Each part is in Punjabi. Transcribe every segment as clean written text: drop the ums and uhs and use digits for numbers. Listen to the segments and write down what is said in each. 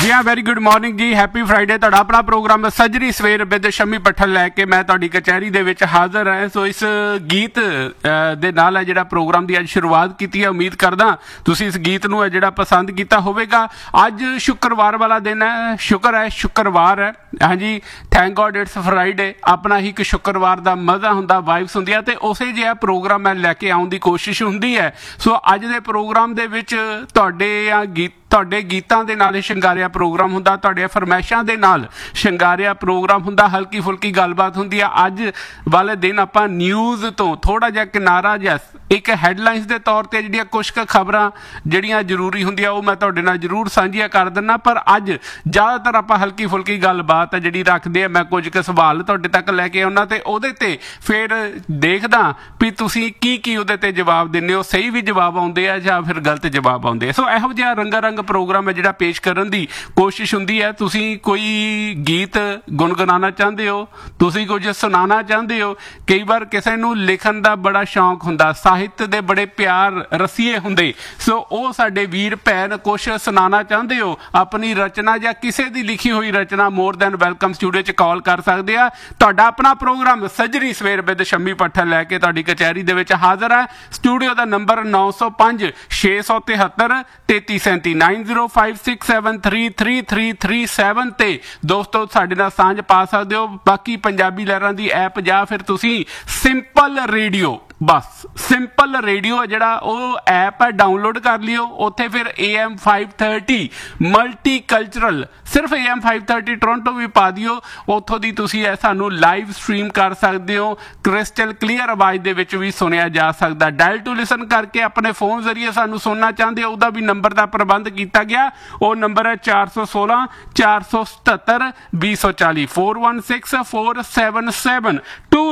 जी हाँ वेरी गुड मॉर्निंग जी हैप्पी फ्राइडे ਤੁਹਾਡਾ ਆਪਣਾ ਪ੍ਰੋਗਰਾਮ ਸੱਜਰੀ ਸਵੇਰ ਵਿਦ ਸ਼ਮੀ ਪੱਠਲ ਲੈ ਕੇ ਮੈਂ ਤੁਹਾਡੀ ਕਚਹਿਰੀ ਦੇ ਵਿੱਚ ਹਾਜ਼ਰ ਹਾਂ। ਸੋ ਇਸ ਗੀਤ ਦੇ ਨਾਲ ਹੈ ਜਿਹੜਾ ਪ੍ਰੋਗਰਾਮ ਦੀ ਅੱਜ ਸ਼ੁਰੂਆਤ ਕੀਤੀ ਹੈ। ਉਮੀਦ ਕਰਦਾ ਤੁਸੀਂ ਇਸ ਗੀਤ ਨੂੰ ਹੈ ਜਿਹੜਾ ਪਸੰਦ ਕੀਤਾ ਹੋਵੇਗਾ। ਅੱਜ ਸ਼ੁੱਕਰਵਾਰ ਵਾਲਾ ਦਿਨ ਹੈ, ਸ਼ੁੱਕਰਵਾਰ ਹੈ। ਹਾਂਜੀ ਥੈਂਕ ਗॉड ਇਟਸ ਫਰਾਈਡੇ। ਆਪਣਾ ਹੀ ਇੱਕ ਸ਼ੁੱਕਰਵਾਰ ਦਾ ਮਜ਼ਾ ਹੁੰਦਾ, ਵਾਈਬਸ ਹੁੰਦੀਆਂ ਤੇ ਉਸੇ ਜਿਹਾ ਪ੍ਰੋਗਰਾਮ ਮੈਂ ਲੈ ਕੇ ਆਉਣ ਦੀ ਕੋਸ਼ਿਸ਼ ਹੁੰਦੀ ਹੈ। ਸੋ ਅੱਜ ਦੇ ਪ੍ਰੋਗਰਾਮ ਦੇ ਵਿੱਚ ਤੁਹਾਡੇ ਗੀਤਾਂ ਦੇ ਨਾਲ ਸ਼ਿੰਗਾਰਿਆ ਪ੍ਰੋਗਰਾਮ ਹੁੰਦਾ, ਤੁਹਾਡੇ ਫਰਮਾਇਸ਼ਾਂ ਦੇ ਨਾਲ ਸ਼ਿੰਗਾਰਿਆ ਪ੍ਰੋਗਰਾਮ ਹੁੰਦਾ, ਹਲਕੀ ਫੁਲਕੀ ਗੱਲਬਾਤ ਹੁੰਦੀ ਆ। ਅੱਜ ਵਾਲੇ ਦਿਨ ਆਪਾਂ ਨਿਊਜ਼ ਤੋਂ ਥੋੜਾ ਜਿਹਾ ਕਿਨਾਰਾ ਜਿਹਾ ਇੱਕ ਹੈਡਲਾਈਨਸ ਦੇ ਤੌਰ ਤੇ ਜਿਹੜੀਆਂ ਕੁਝ ਕੁ ਖਬਰਾਂ ਜਿਹੜੀਆਂ ਜ਼ਰੂਰੀ ਹੁੰਦੀਆਂ ਉਹ ਮੈਂ ਤੁਹਾਡੇ ਨਾਲ ਜ਼ਰੂਰ ਸਾਂਝੀਆਂ ਕਰ ਦਿੰਦਾ। ਪਰ ਅੱਜ ਜ਼ਿਆਦਾਤਰ ਆਪਾਂ ਹਲਕੀ ਫੁਲਕੀ ਗੱਲਬਾਤ ਜਿਹੜੀ ਰੱਖਦੇ ਆ। ਮੈਂ ਕੁਝ ਕੁ ਸਵਾਲ ਤੁਹਾਡੇ ਤੱਕ ਲੈ ਕੇ ਆਉਣਾ ਤੇ ਉਹਦੇ ਤੇ ਫਿਰ ਦੇਖਦਾ ਵੀ ਤੁਸੀਂ ਕੀ ਉਹਦੇ ਤੇ ਜਵਾਬ ਦਿੰਦੇ ਹੋ, ਸਹੀ ਵੀ ਜਵਾਬ ਆਉਂਦੇ ਆ ਜਾਂ ਫਿਰ ਗਲਤ ਜਵਾਬ ਆਉਂਦੇ ਆ। ਸੋ ਇਹੋ ਜਿਹਾ ਰੰਗਾ ਰੰਗ ਪ੍ਰੋਗਰਾਮ ਹੈ ਜਿਹੜਾ ਪੇਸ਼ ਕਰਨ ਦੀ ਕੋਸ਼ਿਸ਼ ਹੁੰਦੀ ਹੈ। ਤੁਸੀਂ ਕੋਈ ਗੀਤ ਗੁਣਗੁਣਾਉਣਾ ਚਾਹੁੰਦੇ ਹੋ, ਤੁਸੀਂ ਕੁਝ ਸੁਣਾਉਣਾ ਚਾਹੁੰਦੇ ਹੋ। ਕਈ ਵਾਰ ਕਿਸੇ ਨੂੰ ਲਿਖਣ ਦਾ ਬੜਾ ਸ਼ੌਂਕ ਹੁੰਦਾ, ਸਾਹਿਤ ਦੇ ਬੜੇ ਪਿਆਰ ਰਸੀਏ ਹੁੰਦੇ। ਸੋ ਉਹ ਸਾਡੇ ਵੀਰ ਭੈਣ ਕੁਛ ਸੁਣਾਉਣਾ ਚਾਹੁੰਦੇ ਹੋ, ਆਪਣੀ ਰਚਨਾ ਜਾਂ ਕਿਸੇ ਦੀ ਲਿਖੀ ਹੋਈ ਰਚਨਾ, ਮੋਰ ਦੈਨ ਵੈਲਕਮ ਸਟੂਡੀਓ 'ਚ ਕਾਲ ਕਰ ਸਕਦੇ ਆ। ਤੁਹਾਡਾ ਆਪਣਾ ਪ੍ਰੋਗਰਾਮ ਸੱਜਰੀ ਸਵੇਰ ਵਿਦ ਸ਼ਮੀ ਪੱਠਲ ਲੈ ਕੇ ਤੁਹਾਡੀ ਕਚਹਿਰੀ ਦੇ ਵਿੱਚ ਹਾਜ਼ਰ ਹੈ। ਸਟੂਡੀਓ ਦਾ ਨੰਬਰ 905 673 3337 9056733337 ਤੇ ਦੋਸਤੋ ਸਾਡੇ ਨਾਲ ਸਾਂਝ ਪਾ ਸਕਦੇ ਹੋ। ਬਾਕੀ ਪੰਜਾਬੀ ਲਹਿਰਾਂ ਦੀ ਐਪ ਜਾਂ ਫਿਰ ਤੁਸੀਂ ਸਿੰਪਲ ਰੇਡੀਓ ਜਿਹੜਾ ਉਹ ਐਪ ਹੈ ਡਾਊਨਲੋਡ ਕਰ ਲਿਓ। ਉੱਥੇ ਫਿਰ AM 530 ਮਲਟੀ ਕਲਚਰਲ ਸਿਰਫ AM 530 ਟੋਰਾਂਟੋ ਵੀ ਪਾ ਦਿਓ। ਉੱਥੋਂ ਦੀ ਤੁਸੀਂ ਸਾਨੂੰ ਲਾਈਵ ਸਟ੍ਰੀਮ ਕਰ ਸਕਦੇ ਹੋ। ਕ੍ਰਿਸਟਲ ਕਲੀਅਰ ਆਵਾਜ਼ ਦੇ ਵਿੱਚ ਵੀ ਸੁਣਿਆ ਜਾ ਸਕਦਾ। ਡਾਇਲ ਟੂ ਲਿਸਨ ਕਰਕੇ ਆਪਣੇ ਫੋਨ ਜ਼ਰੀਏ ਸਾਨੂੰ ਸੁਣਨਾ ਚਾਹੁੰਦੇ ਹੋ, ਉਹਦਾ ਵੀ ਨੰਬਰ ਦਾ ਪ੍ਰਬੰਧ ਕੀਤਾ ਗਿਆ। ਉਹ ਨੰਬਰ ਹੈ 416 477 2040 416 477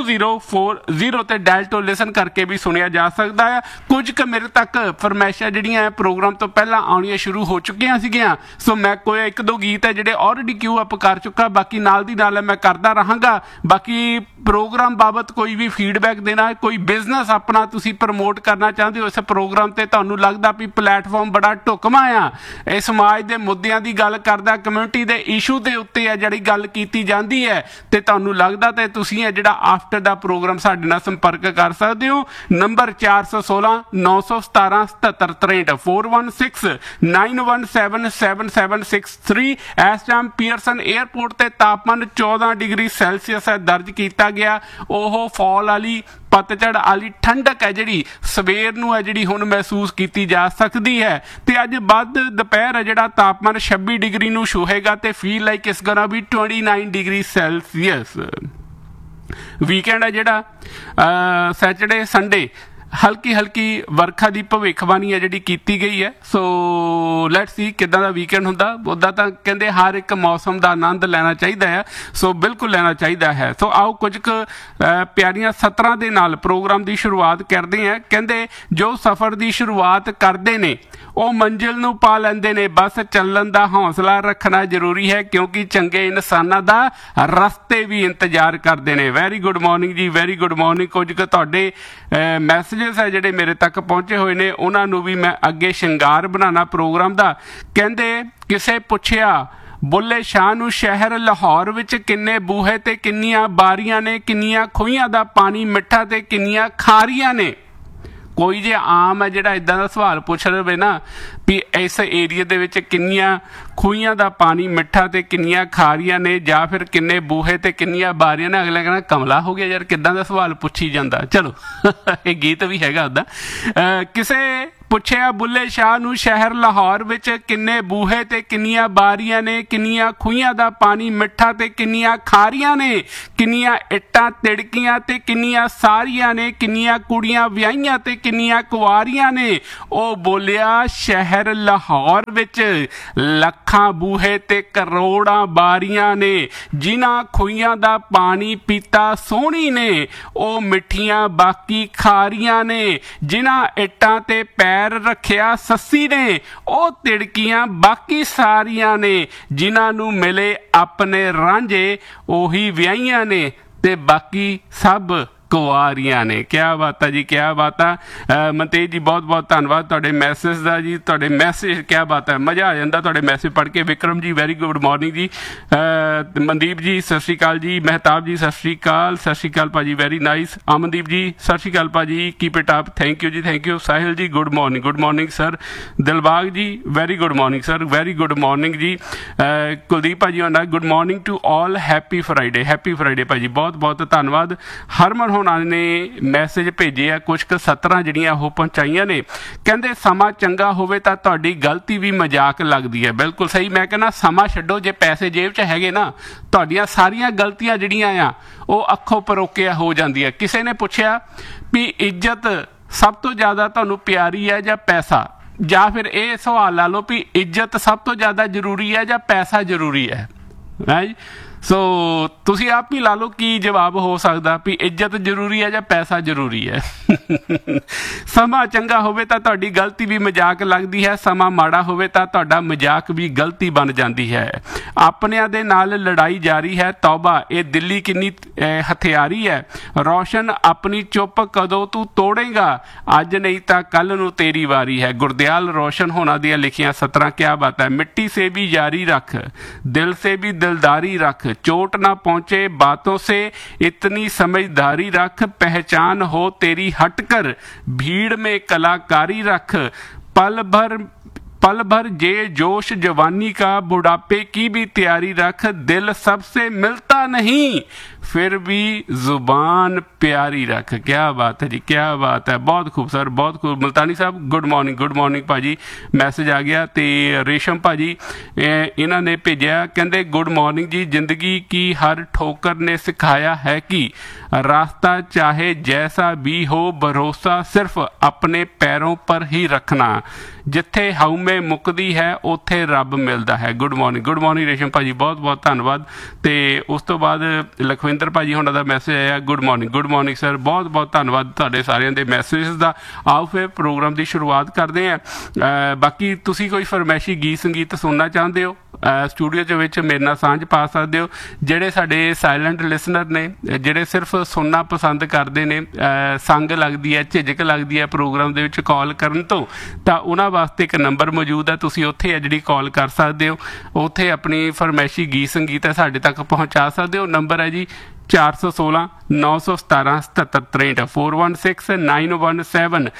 2040 ਤੇ ਡਾਇਲ ਟੂ ਲਿਸਨ ਕਰਕੇ ਵੀ ਸੁਣਿਆ ਜਾ ਸਕਦਾ ਹੈ। ਕੁਝ ਕੁ ਮੇਰੇ ਤੱਕ ਫਰਮਾਇਸ਼ਾਂ ਜਿਹੜੀਆਂ ਪ੍ਰੋਗਰਾਮ ਤੋਂ ਪਹਿਲਾਂ ਆਉਣੀਆਂ ਸ਼ੁਰੂ ਹੋ ਚੁੱਕੀਆਂ ਸੀਗੀਆਂ। ਸੋ ਮੈਂ ਕੋਈ ਇੱਕ ਦੋ ਗੀਤ ਹੈ ਜਿਹੜੇ ਆਲਰੇਡੀ ਕਿਊ ਅਪ ਕਰ ਚੁੱਕਾ, ਬਾਕੀ ਨਾਲ ਦੀ ਨਾਲ ਮੈਂ ਕਰਦਾ ਰਹਾਂਗਾ। ਬਾਕੀ ਪ੍ਰੋਗਰਾਮ ਬਾਬਤ ਕੋਈ ਵੀ ਫੀਡਬੈਕ ਦੇਣਾ, ਕੋਈ ਬਿਜ਼ਨਸ ਆਪਣਾ ਤੁਸੀਂ ਪ੍ਰਮੋਟ ਕਰਨਾ ਚਾਹੁੰਦੇ ਹੋ ਇਸ ਪ੍ਰੋਗਰਾਮ ਤੇ, ਤੁਹਾਨੂੰ ਲੱਗਦਾ ਵੀ ਪਲੇਟਫਾਰਮ ਬੜਾ ਢੁਕਵਾਂ ਆ, ਇਹ ਸਮਾਜ ਦੇ ਮੁੱਦਿਆਂ ਦੀ ਗੱਲ ਕਰਦਾ, ਕਮਿਊਨਿਟੀ ਦੇ ਇਸ਼ੂ ਦੇ ਉੱਤੇ ਹੈ ਜਿਹੜੀ ਗੱਲ ਕੀਤੀ ਜਾਂਦੀ ਹੈ ਤੇ ਤੁਹਾਨੂੰ ਲੱਗਦਾ ਤੇ ਤੁਸੀਂ ਹੈ ਜਿਹੜਾ ਆਫਟਰ ਦਾ ਪ੍ਰੋਗਰਾਮ ਸਾਡੇ ਨਾਲ ਸੰਪਰਕ ਕਰ ਸਕਦੇ ਹੋ। ਨੰਬਰ 416 917 7763 416 917 7763। ਇਸ ਟਾਈਮ ਪੀਅਰਸਨ 에ਅਰਪੋਰਟ ਤੇ ਤਾਪਮਾਨ 14 ਡਿਗਰੀ ਸੈਲਸੀਅਸ ਹੈ ਦਰਜ ਕੀਤਾ ਗਿਆ। ਉਹ ਫਾਲ ਵਾਲੀ ਪਤਝੜ ਵਾਲੀ ਠੰਡਕ ਹੈ ਜਿਹੜੀ ਸਵੇਰ ਨੂੰ ਹੈ ਜਿਹੜੀ ਹੁਣ ਮਹਿਸੂਸ ਕੀਤੀ ਜਾ ਸਕਦੀ ਹੈ। ਤੇ ਅੱਜ ਵੱਧ ਦੁਪਹਿਰ ਹੈ ਜਿਹੜਾ ਤਾਪਮਾਨ 26 ਡਿਗਰੀ ਨੂੰ ਛੂਹੇਗਾ ਤੇ ਫੀਲ ਲਾਈਕ ਇਸ ਗੋਣਾ ਵੀ 29 ਡਿਗਰੀ ਸੈਲਸੀਅਸ। ਵੀਕਐਂਡ ਹੈ ਜਿਹੜਾ ਸੈਟਰਡੇ ਸੰਡੇ ਹਲਕੀ ਵਰਖਾ ਦੀ ਭਵਿੱਖਬਾਣੀ ਹੈ ਜਿਹੜੀ ਕੀਤੀ ਗਈ ਹੈ। ਸੋ ਲੈਟਸ ਸੀ ਕਿੱਦਾਂ ਦਾ ਵੀਕਐਂਡ ਹੁੰਦਾ। ਉੱਦਾਂ ਤਾਂ ਕਹਿੰਦੇ ਹਰ ਇੱਕ ਮੌਸਮ ਦਾ ਆਨੰਦ ਲੈਣਾ ਚਾਹੀਦਾ ਹੈ, ਸੋ ਬਿਲਕੁਲ ਲੈਣਾ ਚਾਹੀਦਾ ਹੈ। ਸੋ ਆਓ ਕੁਝ ਕੁ ਪਿਆਰੀਆਂ ਸਤਰਾਂ ਦੇ ਨਾਲ ਪ੍ਰੋਗਰਾਮ ਦੀ ਸ਼ੁਰੂਆਤ ਕਰਦੇ ਹਾਂ। ਕਹਿੰਦੇ ਜੋ ਸਫ਼ਰ ਦੀ ਸ਼ੁਰੂਆਤ ਕਰਦੇ ਨੇ ਉਹ ਮੰਜ਼ਿਲ ਨੂੰ ਪਾ ਲੈਂਦੇ ਨੇ, ਬਸ ਚੱਲਣ ਦਾ ਹੌਸਲਾ ਰੱਖਣਾ ਜ਼ਰੂਰੀ ਹੈ ਕਿਉਂਕਿ ਚੰਗੇ ਇਨਸਾਨਾਂ ਦਾ ਰਸਤੇ ਵੀ ਇੰਤਜ਼ਾਰ ਕਰਦੇ ਨੇ। ਵੈਰੀ ਗੁੱਡ ਮਾਰਨਿੰਗ ਜੀ, ਵੈਰੀ ਗੁੱਡ ਮਾਰਨਿੰਗ। ਕੁਝ ਕੁ ਤੁਹਾਡੇ ਮੈਸੇਜਸ ਹੈ ਜਿਹੜੇ ਮੇਰੇ ਤੱਕ ਪਹੁੰਚੇ ਹੋਏ ਨੇ, ਉਹਨਾਂ ਨੂੰ ਵੀ ਮੈਂ ਅੱਗੇ ਸ਼ਿੰਗਾਰ ਬਣਾਉਣਾ ਪ੍ਰੋਗਰਾਮ ਦਾ। ਕਹਿੰਦੇ ਕਿਸੇ ਪੁੱਛਿਆ ਬੁੱਲੇ ਸ਼ਾਹ ਨੂੰ ਸ਼ਹਿਰ ਲਾਹੌਰ ਵਿੱਚ ਕਿੰਨੇ ਬੂਹੇ ਤੇ ਕਿੰਨੀਆਂ ਬਾਰੀਆਂ ਨੇ, ਕਿੰਨੀਆਂ ਖੂਹੀਆਂ ਦਾ ਪਾਣੀ ਮਿੱਠਾ ਤੇ ਕਿੰਨੀਆਂ ਖਾਰੀਆਂ ਨੇ। ਕੋਈ ਜੇ ਆਮ ਹੈ ਜਿਹੜਾ ਇੱਦਾਂ ਦਾ ਸਵਾਲ ਪੁੱਛ ਰਹੇ ਨਾ ਵੀ ਇਸ ਏਰੀਏ ਦੇ ਵਿੱਚ ਕਿੰਨੀਆਂ ਖੂਹੀਆਂ ਦਾ ਪਾਣੀ ਮਿੱਠਾ ਤੇ ਕਿੰਨੀਆਂ ਖਾਰੀਆਂ ਨੇ, ਜਾਂ ਫਿਰ ਕਿੰਨੇ ਬੂਹੇ ਤੇ ਕਿੰਨੀਆਂ ਬਾਰੀਆਂ ਨੇ, ਅਗਲਾ ਕਹਿੰਦਾ ਕਮਲਾ ਹੋ ਗਿਆ ਯਾਰ, ਕਿੱਦਾਂ ਦਾ ਸਵਾਲ ਪੁੱਛੀ ਜਾਂਦਾ। ਚਲੋ ਇਹ ਗੀਤ ਵੀ ਹੈਗਾ ਉਹਦਾ। ਕਿਸੇ ਪੁੱਛਿਆ ਬੁੱਲੇ ਸ਼ਾਹ ਨੂੰ ਸ਼ਹਿਰ ਲਾਹੌਰ ਵਿੱਚ ਕਿੰਨੇ ਬੂਹੇ ਤੇ ਕਿੰਨੀਆਂ ਬਾਰੀਆਂ ਨੇ, ਕਿੰਨੀਆਂ ਖੂਹੀਆਂ ਦਾ ਪਾਣੀ ਮਿੱਠਾ ਤੇ ਕਿੰਨੀਆਂ ਖਾਰੀਆਂ ਨੇ, ਕਿੰਨੀਆਂ ਇੱਟਾਂ ਤਿੜਕੀਆਂ ਤੇ ਕਿੰਨੀਆਂ ਸਾਰੀਆਂ ਨੇ, ਕਿੰਨੀਆਂ ਕੁੜੀਆਂ ਵਿਆਹੀਆਂ ਤੇ ਕਿੰਨੀਆਂ ਕੁਆਰੀਆਂ ਨੇ। ਉਹ ਬੋਲਿਆ ਸ਼ਹਿਰ ਲਾਹੌਰ ਵਿੱਚ ਲੱਖਾਂ ਬੂਹੇ ਤੇ ਕਰੋੜਾਂ ਬਾਰੀਆਂ ਨੇ, ਜਿਨ੍ਹਾਂ ਖੂਹੀਆਂ ਦਾ ਪਾਣੀ ਪੀਤਾ ਸੋਹਣੀ ਨੇ, ਉਹ ਮਿੱਠੀਆਂ ਬਾਕੀ ਖਾਰੀਆਂ ਨੇ, ਜਿਨ੍ਹਾਂ ਇੱਟਾਂ ਤੇ ਪੈਰ ਰੱਖਿਆ ਸੱਸੀ ਨੇ, ਉਹ ਤਿੜਕੀਆਂ ਬਾਕੀ ਸਾਰੀਆਂ ਨੇ, ਜਿਨ੍ਹਾਂ ਨੂੰ ਮਿਲੇ ਆਪਣੇ ਰਾਂਝੇ ਉਹੀ ਵਿਆਹੀਆਂ ਨੇ, ਤੇ ਬਾਕੀ ਸਭ ਕੁਆਰੀਆਂ ਨੇ। ਕਿਆ ਬਾਤ ਹੈ ਜੀ, ਕਿਆ ਬਾਤ ਆ। ਮਨਤੇਜ ਜੀ ਬਹੁਤ ਬਹੁਤ ਧੰਨਵਾਦ ਤੁਹਾਡੇ ਮੈਸੇਜ ਦਾ ਜੀ, ਤੁਹਾਡੇ ਮੈਸੇਜ ਕਿਆ ਬਾਤ ਹੈ, ਮਜ਼ਾ ਆ ਜਾਂਦਾ ਤੁਹਾਡੇ ਮੈਸੇਜ ਪੜ੍ਹ ਕੇ। ਵਿਕਰਮ ਜੀ ਵੈਰੀ ਗੁੱਡ ਮਾਰਨਿੰਗ ਜੀ। ਮਨਦੀਪ ਜੀ ਸਤਿ ਸ਼੍ਰੀ ਅਕਾਲ ਜੀ। ਮਹਿਤਾਬ ਜੀ ਸਤਿ ਸ਼੍ਰੀ ਅਕਾਲ, ਸਤਿ ਸ਼੍ਰੀ ਅਕਾਲ ਭਾਜੀ, ਵੈਰੀ ਨਾਈਸ। ਅਮਨਦੀਪ ਜੀ ਸਤਿ ਸ਼੍ਰੀ ਅਕਾਲ ਭਾਜੀ, keep it up, thank you ਜੀ, ਥੈਂਕ ਯੂ। ਸਾਹਿਲ ਜੀ good morning, good morning sir. Dilbag ਜੀ very good morning sir, very good morning ਜੀ। ਕੁਲਦੀਪ ਭਾਜੀ ਆਉਂਦਾ good morning to all, happy Friday, happy Friday ਭਾਜੀ, ਬਹੁਤ ਬਹੁਤ ਧੰਨਵਾਦ। ਹਰਮਨ ਹੋਣਾ ਨੇ ਮੈਸੇਜ ਭੇਜੇ ਆ, ਕੁਛ ਕੁ ਸਤਰਾਂ ਜਿਹੜੀਆਂ ਉਹ ਪਹੁੰਚਾਈਆਂ ਨੇ। ਕਹਿੰਦੇ ਸਮਾਂ ਚੰਗਾ ਹੋਵੇ ਤਾਂ ਤੁਹਾਡੀ ਗਲਤੀ ਵੀ ਮਜ਼ਾਕ ਲੱਗਦੀ ਹੈ। ਬਿਲਕੁਲ ਸਹੀ, ਮੈਂ ਕਹਿੰਦਾ ਸਮਾਂ ਛੱਡੋ, ਜੇ ਪੈਸੇ ਜੇਬ 'ਚ ਹੈਗੇ ਨਾ ਤੁਹਾਡੀਆਂ ਸਾਰੀਆਂ ਗਲਤੀਆਂ ਜਿਹੜੀਆਂ ਆ ਉਹ ਅੱਖੋਂ ਪਰੋਕਿਆ ਹੋ ਜਾਂਦੀਆਂ। ਕਿਸੇ ਨੇ ਪੁੱਛਿਆ ਵੀ ਇੱਜ਼ਤ ਸਭ ਤੋਂ ਜ਼ਿਆਦਾ ਤੁਹਾਨੂੰ ਪਿਆਰੀ ਹੈ ਜਾਂ ਪੈਸਾ, ਜਾਂ ਫਿਰ ਇਹ ਸਵਾਲ ਲਾ ਲਓ ਵੀ ਇੱਜ਼ਤ ਸਭ ਤੋਂ ਜ਼ਿਆਦਾ ਜ਼ਰੂਰੀ ਹੈ ਜਾਂ ਪੈਸਾ ਜ਼ਰੂਰੀ ਹੈ ਜੀ। ਸੋ ਤੁਸੀਂ ਆਪ ਹੀ ਲਾ ਲਓ ਕੀ ਜਵਾਬ ਹੋ ਸਕਦਾ ਵੀ ਇੱਜ਼ਤ ਜ਼ਰੂਰੀ ਹੈ ਜਾਂ ਪੈਸਾ ਜ਼ਰੂਰੀ ਹੈ। ਸਮਾਂ ਚੰਗਾ ਹੋਵੇ ਤਾਂ ਤੁਹਾਡੀ ਗਲਤੀ ਵੀ ਮਜ਼ਾਕ ਲੱਗਦੀ ਹੈ, ਸਮਾਂ ਮਾੜਾ ਹੋਵੇ ਤਾਂ ਤੁਹਾਡਾ ਮਜ਼ਾਕ ਵੀ ਗਲਤੀ ਬਣ ਜਾਂਦੀ ਹੈ। ਆਪਣਿਆਂ ਦੇ ਨਾਲ ਲੜਾਈ ਜਾਰੀ ਹੈ, ਤੌਬਾ ਇਹ ਦਿੱਲੀ ਕਿੰਨੀ ਹਥਿਆਰੀ ਹੈ। ਰੌਸ਼ਨ ਆਪਣੀ ਚੁੱਪ ਕਦੋਂ ਤੂੰ ਤੋੜੇਗਾ, ਅੱਜ ਨਹੀਂ ਤਾਂ ਕੱਲ ਨੂੰ ਤੇਰੀ ਵਾਰੀ ਹੈ। ਗੁਰਦਿਆਲ ਰੌਸ਼ਨ ਹੋਣਾ ਦੀਆਂ ਲਿਖੀਆਂ ਸਤਰਾਂ। ਕਿਆ ਬਾਤ ਹੈ। ਮਿੱਟੀ ਸੇ ਵੀ ਯਾਰੀ ਰੱਖ, ਦਿਲ से भी दिलदारी रख, चोट ना पहुंचे बातों से इतनी समझदारी रख, पहचान हो तेरी हटकर भीड़ में कलाकारी रख, पल भर जे जोश जवानी का, बुढ़ापे की भी तैयारी रख, दिल सबसे मिलता नहीं फिर भी जुबान प्यारी रख। क्या बात है जी, क्या बात है, बहुत खूब सर, बहुत खूब। मुल्तानी साहब गुड मॉर्निंग भाजी, मैसेज आ गया। तो रेशम भाजी इन्हों ने भेजा, कहते गुड मॉर्निंग जी, जिंदगी की हर ठोकर ने सिखाया है कि रास्ता चाहे जैसा भी हो, भरोसा सिर्फ अपने पैरों पर ही रखना, जिथे हउमे मुकदी है उत्थे रब मिलता है। गुड मॉर्निंग रेशम भाजी, बहुत बहुत धन्यवाद। तो उस तो बाद लखविंदर भाजी होना का मैसेज आया, गुड मॉर्निंग सर, बहुत बहुत धन्यवाद तुहाडे सारिਆਂ ਦੇ मैसेजेस का। आओ फिर प्रोग्राम की शुरुआत करते हैं। बाकी तुसी कोई फरमैशी गीत संगीत सुनना चाहते हो, स्टूडियो ਦੇ ਵਿੱਚ ਮੇਰੇ ਨਾਲ ਸਾਂਝ ਪਾ ਸਕਦੇ ਹੋ। ਜਿਹੜੇ ਸਾਡੇ ਸਾਇਲੈਂਟ ਲਿਸਨਰ ਨੇ, ਜਿਹੜੇ ਸਿਰਫ ਸੁਣਨਾ ਪਸੰਦ ਕਰਦੇ ਨੇ, ਸੰਗ ਲੱਗਦੀ ਹੈ, ਝਿਜਕ ਲੱਗਦੀ ਹੈ ਪ੍ਰੋਗਰਾਮ ਦੇ ਵਿੱਚ ਕਾਲ ਕਰਨ ਤੋਂ, ਤਾਂ ਉਹਨਾਂ ਵਾਸਤੇ ਇੱਕ ਨੰਬਰ ਮੌਜੂਦ ਹੈ, ਤੁਸੀਂ ਉੱਥੇ ਹੈ ਜਿਹੜੀ ਕਾਲ ਕਰ ਸਕਦੇ ਹੋ। ਉੱਥੇ ਆਪਣੀ ਫਰਮੈਸ਼ੀ ਗੀਤ ਸੰਗੀਤ ਹੈ ਸਾਡੇ ਤੱਕ ਪਹੁੰਚਾ ਸਕਦੇ ਹੋ। ਨੰਬਰ ਹੈ ਜੀ 416 917 7763, 416 917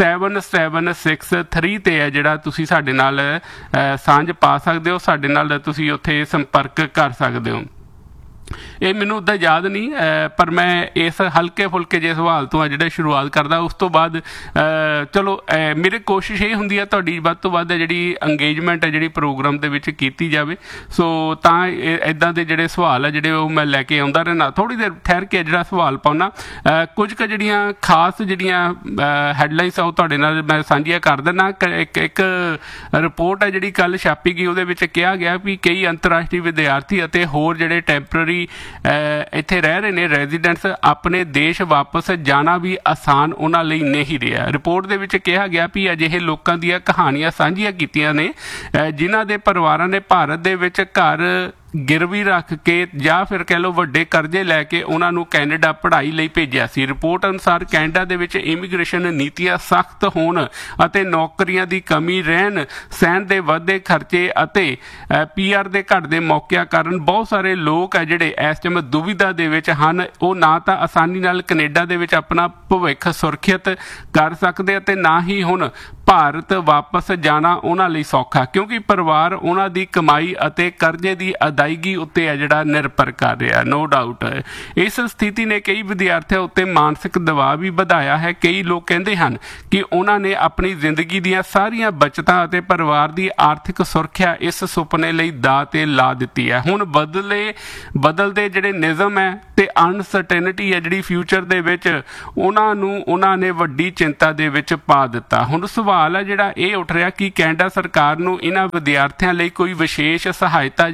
7763 ਤੇ ਹੈ ਜਿਹੜਾ ਤੁਸੀਂ ਸਾਡੇ ਨਾਲ ਸਾਂਝ ਪਾ ਸਕਦੇ ਹੋ। ਸਾਡੇ ਨਾਲ ਤੁਸੀਂ ਉੱਥੇ ਸੰਪਰਕ ਕਰ ਸਕਦੇ ਹੋ। ਇਹ ਮੈਨੂੰ ਉੱਦਾਂ ਯਾਦ ਨਹੀਂ, ਪਰ ਮੈਂ ਇਸ ਹਲਕੇ ਫੁਲਕੇ ਜਿਹੇ ਸਵਾਲ ਤੋਂ ਆ ਜਿਹੜਾ ਸ਼ੁਰੂਆਤ ਕਰਦਾ। ਉਸ ਤੋਂ ਬਾਅਦ ਚਲੋ ਮੇਰੀ ਕੋਸ਼ਿਸ਼ ਇਹ ਹੁੰਦੀ ਹੈ ਤੁਹਾਡੀ ਵੱਧ ਤੋਂ ਵੱਧ ਜਿਹੜੀ ਅੰਗੇਜਮੈਂਟ ਹੈ ਜਿਹੜੀ ਪ੍ਰੋਗਰਾਮ ਦੇ ਵਿੱਚ ਕੀਤੀ ਜਾਵੇ। ਸੋ ਤਾਂ ਇੱਦਾਂ ਦੇ ਜਿਹੜੇ ਸਵਾਲ ਆ ਜਿਹੜੇ ਉਹ ਮੈਂ ਲੈ ਕੇ ਆਉਂਦਾ ਰਹਿਣਾ। ਥੋੜ੍ਹੀ ਦੇਰ ਠਹਿਰ ਕੇ ਜਿਹੜਾ ਸਵਾਲ ਪਾਉਣਾ, ਕੁਝ ਕੁ ਜਿਹੜੀਆਂ ਖਾਸ ਜਿਹੜੀਆਂ ਹੈਡਲਾਈਨਸ ਆ ਉਹ ਤੁਹਾਡੇ ਨਾਲ ਮੈਂ ਸਾਂਝੀਆਂ ਕਰ ਦਿੰਦਾ। ਇੱਕ ਰਿਪੋਰਟ ਹੈ ਜਿਹੜੀ ਕੱਲ੍ਹ ਛਾਪੀ ਗਈ, ਉਹਦੇ ਵਿੱਚ ਕਿਹਾ ਗਿਆ ਵੀ ਕਈ ਅੰਤਰਰਾਸ਼ਟਰੀ ਵਿਦਿਆਰਥੀ ਅਤੇ ਹੋਰ ਜਿਹੜੇ ਟੈਂਪਰਰੀ ਇੱਥੇ ਰਹਿ ਰਹੇ ਨੇ ਰੈਜ਼ੀਡੈਂਟਸ, ਆਪਣੇ ਦੇਸ਼ ਵਾਪਸ ਜਾਣਾ ਵੀ ਆਸਾਨ ਉਹਨਾਂ ਲਈ ਨਹੀਂ ਰਿਹਾ। ਰਿਪੋਰਟ ਦੇ ਵਿੱਚ ਕਿਹਾ ਗਿਆ ਵੀ ਅਜਿਹੇ ਲੋਕਾਂ ਦੀਆਂ ਕਹਾਣੀਆਂ ਸਾਂਝੀਆਂ ਕੀਤੀਆਂ ਨੇ ਜਿਨ੍ਹਾਂ ਦੇ ਪਰਿਵਾਰਾਂ ਨੇ ਭਾਰਤ ਦੇ ਵਿੱਚ ਘਰ ਗਿਰਵੀ ਰੱਖ ਕੇ ਜਾਂ ਫਿਰ ਕਹਿ ਲਓ ਵੱਡੇ ਕਰਜ਼ੇ ਲੈ ਕੇ ਉਹਨਾਂ ਨੂੰ ਕੈਨੇਡਾ ਪੜ੍ਹਾਈ ਲਈ ਭੇਜਿਆ ਸੀ। ਰਿਪੋਰਟ ਅਨੁਸਾਰ ਕੈਨੇਡਾ ਦੇ ਵਿੱਚ ਇਮੀਗ੍ਰੇਸ਼ਨ ਨੀਤੀਆਂ ਸਖਤ ਹੋਣ ਅਤੇ ਨੌਕਰੀਆਂ ਦੀ ਕਮੀ ਰਹਿਣ ਸਹਿਣ ਦੇ ਵੱਧਦੇ ਖਰਚੇ ਅਤੇ PR ਦੇ ਘਟਦੇ ਮੌਕਿਆਂ ਕਾਰਨ ਬਹੁਤ ਸਾਰੇ ਲੋਕ ਹੈ ਜਿਹੜੇ ਇਸ ਟਾਈਮ ਦੁਵਿਧਾ ਦੇ ਵਿੱਚ ਹਨ। ਉਹ ਨਾ ਤਾਂ ਆਸਾਨੀ ਨਾਲ ਕੈਨੇਡਾ ਦੇ ਵਿੱਚ ਆਪਣਾ ਭਵਿੱਖ ਸੁਰੱਖਿਅਤ ਕਰ ਸਕਦੇ ਅਤੇ ਨਾ ਹੀ ਹੁਣ ਭਾਰਤ ਵਾਪਸ ਜਾਣਾ ਉਹਨਾਂ ਲਈ ਸੌਖਾ, ਕਿਉਂਕਿ ਪਰਿਵਾਰ ਉਹਨਾਂ ਦੀ ਕਮਾਈ ਅਤੇ ਕਰਜ਼ੇ ਦੀ ਅਦਾਇਗੀ ਉੱਤੇ ਹੈ ਜਿਹੜਾ ਨਿਰਭਰ ਕਰ ਰਿਹਾ। ਨੋ ਡਾਊਟ ਇਸ ਸਥਿਤੀ ਨੇ ਕਈ ਵਿਦਿਆਰਥੀਆਂ ਉੱਤੇ ਮਾਨਸਿਕ ਦਬਾਅ ਵੀ ਵਧਾਇਆ ਹੈ। ਕਈ ਲੋਕ ਕਹਿੰਦੇ ਹਨ ਕਿ ਉਹਨਾਂ ਨੇ ਆਪਣੀ ਜ਼ਿੰਦਗੀ ਦੀਆਂ ਸਾਰੀਆਂ ਬਚਤਾਂ ਅਤੇ ਪਰਿਵਾਰ ਦੀ ਆਰਥਿਕ ਸੁਰੱਖਿਆ ਇਸ ਸੁਪਨੇ ਲਈ ਦਾਅ 'ਤੇ ਲਾ ਦਿੱਤੀ ਹੈ। ਹੁਣ ਬਦਲਦੇ ਜਿਹੜੇ ਨਿਯਮ ਹੈ ਤੇ ਅਨਸਰਟੇਨਿਟੀ ਹੈ ਜਿਹੜੀ ਫਿਊਚਰ ਦੇ ਵਿੱਚ, ਉਹਨਾਂ ਨੇ ਵੱਡੀ ਚਿੰਤਾ ਦੇ ਵਿੱਚ ਪਾ ਦਿੱਤਾ। ਹੁਣ ਸਵਾਲ ਹੈ ਜਿਹੜਾ ਇਹ ਉੱਠ ਰਿਹਾ ਕਿ ਕੈਨੇਡਾ ਸਰਕਾਰ ਨੂੰ ਇਹਨਾਂ ਵਿਦਿਆਰਥੀਆਂ ਲਈ ਕੋਈ ਵਿਸ਼ੇਸ਼ ਸਹਾਇਤਾ ਜਾਂ ਬਦਲ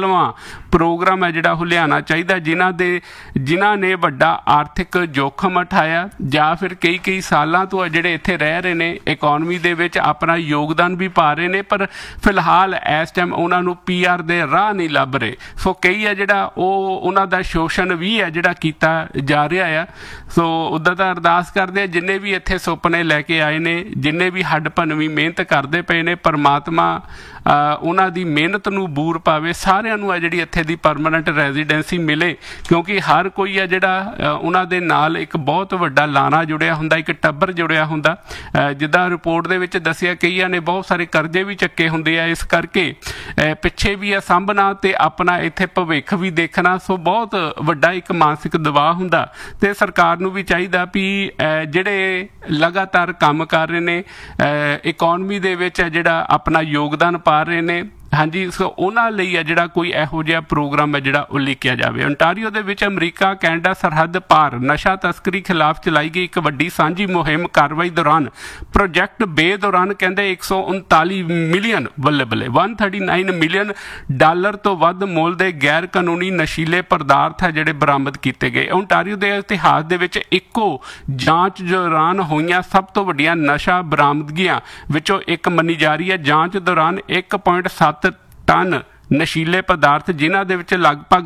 ਨਸਲਵਾਂ ਪ੍ਰੋਗਰਾਮ ਹੈ ਜਿਹੜਾ ਉਹ ਲਿਆਉਣਾ ਚਾਹੀਦਾ, ਜਿਨ੍ਹਾਂ ਨੇ ਵੱਡਾ ਆਰਥਿਕ ਜੋਖਮ ਉਠਾਇਆ ਜਾਂ ਫਿਰ ਕਈ ਸਾਲਾਂ ਤੋਂ ਜਿਹੜੇ ਇੱਥੇ ਰਹਿ ਰਹੇ ਨੇ, ਇਕੋਨਮੀ ਦੇ ਵਿੱਚ ਆਪਣਾ ਯੋਗਦਾਨ ਵੀ ਪਾ ਰਹੇ ਨੇ, ਪਰ ਫਿਲਹਾਲ ਇਸ ਟਾਈਮ ਉਹਨਾਂ ਨੂੰ PR ਦੇ ਰਾਹ ਨਹੀਂ ਲੱਭ ਰਹੇ। ਸੋ ਕਈ ਹੈ ਜਿਹੜਾ ਉਹਨਾਂ ਦਾ ਸ਼ੋਸ਼ਣ ਵੀ ਹੈ ਜਿਹੜਾ ਕੀਤਾ ਜਾ ਰਿਹਾ ਆ। ਸੋ ਉੱਦਾਂ ਤਾਂ ਅਰਦਾਸ ਕਰਦੇ ਆ ਜਿੰਨੇ ਵੀ ਇੱਥੇ ਸੁਪਨੇ ਲੈ ਕੇ ਆਏ ਨੇ, ਜਿੰਨੇ ਵੀ ਹੱਡ ਭੰਨਵੀਂ ਮਿਹਨਤ ਕਰਦੇ ਪਏ ਨੇ, ਪਰਮਾਤਮਾ ਉਹਨਾਂ ਦੀ ਮਿਹਨਤ ਨੂੰ ਬੂਰ ਪਾਵੇ, ਸਾਰਿਆਂ ਨੂੰ ਆ ਜਿਹੜੀ ਇੱਥੇ ਦੀ ਪਰਮਾਨੈਂਟ ਰੈਜ਼ੀਡੈਂਸੀ ਮਿਲੇ, ਕਿਉਂਕਿ ਹਰ ਕੋਈ ਆ ਜਿਹੜਾ ਉਹਨਾਂ ਦੇ ਨਾਲ ਇੱਕ ਬਹੁਤ ਵੱਡਾ ਲਾਣਾ ਜੁੜਿਆ ਹੁੰਦਾ, ਇੱਕ ਟੱਬਰ ਜੁੜਿਆ ਹੁੰਦਾ। ਜਿੱਦਾਂ ਰਿਪੋਰਟ ਦੇ ਵਿੱਚ ਦੱਸਿਆ ਕਈਆਂ ਨੇ ਬਹੁਤ ਸਾਰੇ ਕਰਜ਼ੇ ਵੀ ਚੱਕੇ ਹੁੰਦੇ ਆ, ਇਸ ਕਰਕੇ ਪਿੱਛੇ ਵੀ ਆ ਸਾਂਭਣਾ ਤੇ ਆਪਣਾ ਇੱਥੇ ਭਵਿੱਖ ਵੀ ਦੇਖਣਾ। ਸੋ ਬਹੁਤ ਵੱਡਾ ਇੱਕ ਮਾਨਸਿਕ ਦਬਾਅ ਹੁੰਦਾ ਤੇ ਸਰਕਾਰ ਨੂੰ ਵੀ ਚਾਹੀਦਾ ਵੀ ਜਿਹੜੇ ਲਗਾਤਾਰ ਕੰਮ ਕਰ ਰਹੇ ਨੇ, ਇਕੋਨਮੀ ਦੇ ਵਿੱਚ ਜਿਹੜਾ ਆਪਣਾ ਯੋਗਦਾਨ ਪਾ ਰਹੇ ਨੇ, ਹਾਂਜੀ, ਸੋ ਉਹਨਾਂ ਲਈ ਹੈ ਜਿਹੜਾ ਕੋਈ ਇਹੋ ਜਿਹਾ ਪ੍ਰੋਗਰਾਮ ਹੈ ਜਿਹੜਾ ਉਲੀਕਿਆ ਜਾਵੇ। ontario ਦੇ ਵਿੱਚ ਅਮਰੀਕਾ ਕੈਨੇਡਾ ਸਰਹੱਦ ਪਾਰ ਨਸ਼ਾ ਤਸਕਰੀ ਖਿਲਾਫ ਚਲਾਈ ਗਈ ਇੱਕ ਵੱਡੀ ਸਾਂਝੀ ਮੁਹਿੰਮ ਕਾਰਵਾਈ ਦੌਰਾਨ ਪ੍ਰੋਜੈਕਟ ਬੇ ਦੌਰਾਨ ਕਹਿੰਦੇ 139 ਮਿਲੀਅਨ ਬੱਲੇ 139 ਮਿਲੀਅਨ ਡਾਲਰ ਤੋਂ ਵੱਧ ਮੁੱਲ ਦੇ ਗੈਰ ਕਾਨੂੰਨੀ ਨਸ਼ੀਲੇ ਪਦਾਰਥ ਹੈ ਜਿਹੜੇ ਬਰਾਮਦ ਕੀਤੇ ਗਏ। ontario ਦੇ ਇਤਿਹਾਸ ਦੇ ਵਿੱਚ ਇੱਕੋ ਜਾਂਚ ਦੌਰਾਨ ਹੋਈਆਂ ਸਭ ਤੋਂ ਵੱਡੀਆਂ ਨਸ਼ਾ ਬਰਾਮਦਗੀਆਂ ਵਿੱਚੋਂ ਇੱਕ ਮੰਨੀ ਜਾ ਰਹੀ ਹੈ। ਜਾਂਚ ਦੌਰਾਨ 1.7 ਟਨ ਨਸ਼ੀਲੇ ਪਦਾਰਥ, ਜਿਨ੍ਹਾਂ ਦੇ ਵਿੱਚ ਲਗਭਗ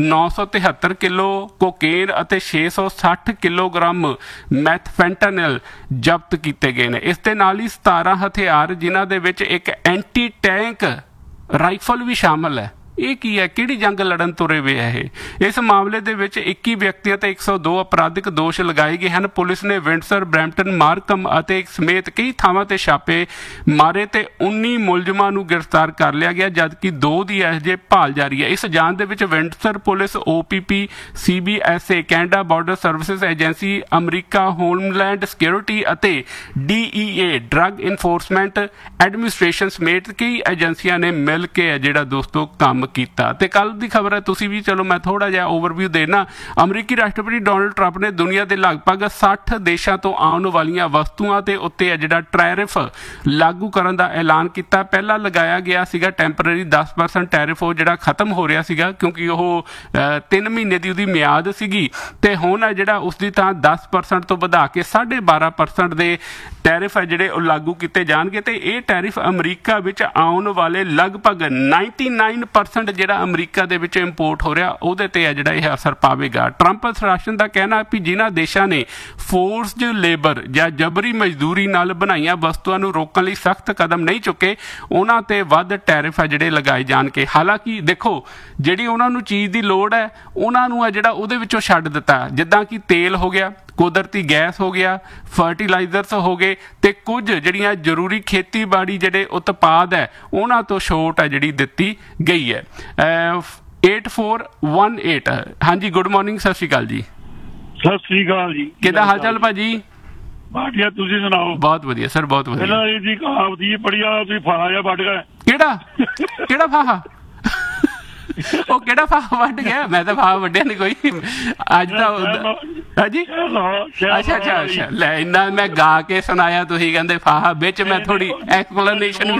973 ਕਿਲੋ ਕੋਕੇਨ ਅਤੇ 660 ਕਿਲੋਗ੍ਰਾਮ ਮੈਥਫੈਂਟਾਨਿਲ ਜ਼ਬਤ ਕੀਤੇ ਗਏ ਨੇ। ਇਸ ਦੇ ਨਾਲ ਹੀ 17 ਹਥਿਆਰ, ਜਿਨ੍ਹਾਂ ਦੇ ਵਿੱਚ ਇੱਕ ਐਂਟੀ ਟੈਂਕ ਰਾਈਫਲ ਵੀ ਸ਼ਾਮਲ ਹੈ। ਇਹ ਕੀ ਹੈ, ਕਿਹੜੀ ਜੰਗ ਲੜਨ ਤੁਰੇ ਵੇ ਹੈ ਇਹ? ਇਸ ਮਾਮਲੇ ਦੇ ਵਿੱਚ 21 ਵਿਅਕਤੀਆਂ ਤੇ 102 ਅਪਰਾਧਿਕ ਦੋਸ਼ ਲਗਾਏ ਗਏ ਹਨ। ਪੁਲਿਸ ਨੇ ਵਿੰਡਸਰ, ਬਰੈਂਪਟਨ, ਮਾਰਕਮ ਅਤੇ ਸਮੇਤ ਕਈ ਥਾਵਾਂ ਤੇ ਛਾਪੇ ਮਾਰੇ ਤੇ 19 ਮੁਲਜ਼ਮਾਂ ਨੂੰ ਗ੍ਰਿਫਤਾਰ ਕਰ ਲਿਆ ਗਿਆ, ਜਦਕਿ 2 ਦੀ ਅਜੇ ਭਾਲ ਜਾਰੀ ਹੈ। ਇਸ ਜਾਂਚ ਦੇ ਵਿੱਚ Windsor police, OPP, CBSA, Canada border services agency, America homeland security ਅਤੇ DEA ਡਰੱਗ ਇਨਫੋਰਸਮੈਂਟ ਐਡਮਿਨਿਸਟ੍ਰੇਸ਼ਨ ਸਮੇਤ ਕਈ ਏਜੰਸੀਆਂ ਨੇ ਮਿਲ ਕੇ ਜਿਹੜਾ ਦੋਸਤੋ ਕੰਮ ਕੀਤਾ। ਤੇ ਕੱਲ ਦੀ ਖਬਰ ਹੈ, ਤੁਸੀਂ ਵੀ ਚਲੋ ਮੈਂ ਥੋੜਾ ਜਿਹਾ ਓਵਰਵਿਊ ਦੇਣਾ। ਅਮਰੀਕੀ ਰਾਸ਼ਟਰਪਤੀ ਡੋਨਲਡ ਟਰੰਪ ਨੇ ਦੁਨੀਆ ਦੇ ਲਗਭਗ 60 ਦੇਸ਼ਾਂ ਤੋਂ ਆਉਣ ਵਾਲੀਆਂ ਵਸਤੂਆਂ ਤੇ ਉੱਤੇ ਜਿਹੜਾ ਟੈਰਿਫ ਲਾਗੂ ਕਰਨ ਦਾ ਐਲਾਨ ਕੀਤਾ। ਪਹਿਲਾਂ ਲਗਾਇਆ ਗਿਆ ਸੀਗਾ ਟੈਂਪਰੇਰੀ 10% ਟੈਰਿਫ, ਉਹ ਜਿਹੜਾ ਖਤਮ ਹੋ ਰਿਹਾ ਸੀਗਾ ਕਿਉਂਕਿ ਉਹ 3 ਮਹੀਨੇ ਦੀ ਉਹਦੀ ਮਿਆਦ ਸੀਗੀ, ਤੇ ਹੁਣ ਹੈ ਜਿਹੜਾ ਉਸ ਦੀ ਤਾਂ 10% ਤੋਂ ਵਧਾ ਕੇ 12.5% ਦੇ ਟੈਰਿਫ ਹੈ ਜਿਹੜੇ ਉਹ ਲਾਗੂ ਕੀਤੇ ਜਾਣਗੇ। ਤੇ ਇਹ ਟੈਰਿਫ ਅਮਰੀਕਾ ਵਿੱਚ ਆਉਣ ਵਾਲੇ ਲਗਭਗ 99% ਜਿਹੜਾ ਅਮਰੀਕਾ ਦੇ ਵਿੱਚ ਇੰਪੋਰਟ ਹੋ ਰਿਹਾ ਉਹਦੇ ਤੇ ਹੈ ਜਿਹੜਾ ਇਹ ਅਸਰ ਪਾਵੇਗਾ। ਟਰੰਪ ਪ੍ਰਸ਼ਾਸਨ ਦਾ ਕਹਿਣਾ ਵੀ ਜਿਨ੍ਹਾਂ ਦੇਸ਼ਾਂ ਨੇ ਫੋਰਸਡ ਲੇਬਰ ਜਾਂ ਜਬਰੀ ਮਜ਼ਦੂਰੀ ਨਾਲ ਬਣਾਈਆਂ ਵਸਤੂਆਂ ਨੂੰ ਰੋਕਣ ਲਈ ਸਖਤ ਕਦਮ ਨਹੀਂ ਚੁੱਕੇ, ਉਹਨਾਂ ਤੇ ਵੱਧ ਟੈਰਿਫ ਹੈ ਜਿਹੜੇ ਲਗਾਏ ਜਾਣਗੇ। ਹਾਲਾਂਕਿ ਦੇਖੋ, ਜਿਹੜੀ ਉਹਨਾਂ ਨੂੰ ਚੀਜ਼ ਦੀ ਲੋੜ ਹੈ ਉਹਨਾਂ ਨੂੰ ਹੈ ਜਿਹੜਾ ਉਹਦੇ ਵਿੱਚੋਂ ਛੱਡ ਦਿੱਤਾ, ਜਿੱਦਾਂ ਕਿ ਤੇਲ ਹੋ ਗਿਆ, ਕੁਦਰਤੀ ਗੈਸ ਹੋ ਗਿਆ, ਫਰਟੀਲਾਈਜ਼ਰਸ ਹੋ ਗਏ, ਤੇ ਕੁਝ ਜਿਹੜੀਆਂ ਜ਼ਰੂਰੀ ਖੇਤੀਬਾੜੀ ਜਿਹੜੇ ਉਤਪਾਦ ਹੈ ਉਹਨਾਂ ਤੋਂ ਛੋਟ ਹੈ ਜਿਹੜੀ ਦਿੱਤੀ ਗਈ ਹੈ। 8418 ਹਾਂਜੀ, ਗੁੱਡ ਮਾਰਨਿੰਗ, ਸਤਿ ਸ਼੍ਰੀ ਅਕਾਲ ਜੀ। ਸਤਿ ਸ਼੍ਰੀ ਅਕਾਲ ਜੀ, ਕਿੱਦਾਂ ਹਾਲ ਚਾਲ ਭਾਜੀ? ਬਾਟਿਆ, ਤੁਸੀਂ ਸੁਣਾਓ? ਬਹੁਤ ਵਧੀਆ ਸਰ, ਬਹੁਤ ਵਧੀਆ। ਪਹਿਲਾਂ ਇਹ ਜੀ ਕਹਾਵਤ ਜੀ ਪੜ੍ਹੀ ਆ, ਤੁਸੀਂ ਫਾਹਾ ਜਿਹਾ ਵੱਢ ਗਏ। ਕਿਹੜਾ ਫਾਹਾ? ਉਹ ਕਿਹੜਾ ਫਾਹਾ ਵੱਢ ਗਿਆ? ਮੈਂ ਤਾਂ ਫਾਹਾ ਵੱਢਿਆ ਨਹੀਂ ਕੋਈ ਅੱਜ ਤਾਂ। ਹਾਂਜੀ, ਅੱਛਾ ਲੈ, ਇੰਨਾ ਮੈਂ ਗਾ ਕੇ ਸੁਣਾਇਆ, ਤੁਸੀਂ ਕਹਿੰਦੇ ਫਾਹਾ ਵਿੱਚ। ਮੈਂ ਥੋੜੀ ਐਕਸਪਲੇਨੇਸ਼ਨ